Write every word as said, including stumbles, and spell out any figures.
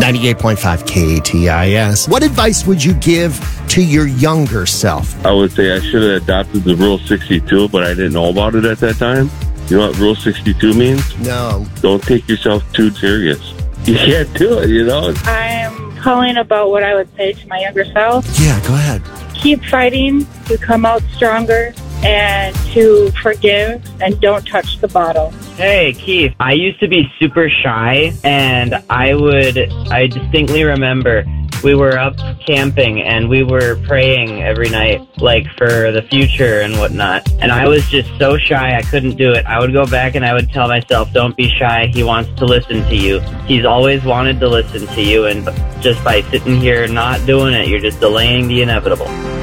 ninety-eight point five K A T I S. What advice would you give to your younger self? I would say I should have adopted the Rule sixty-two, but I didn't know about it at that time. You know what Rule sixty-two means? No. Don't take yourself too serious. You can't do it, you know? I'm calling about what I would say to my younger self. Yeah, go ahead. Keep fighting to come out stronger and to forgive and don't touch the bottle. Hey, Keith. I used to be super shy, and I would, I distinctly remember we were up camping and we were praying every night, like for the future and whatnot. And I was just so shy, I couldn't do it. I would go back and I would tell myself, don't be shy. He wants to listen to you. He's always wanted to listen to you. And just by sitting here not doing it, you're just delaying the inevitable.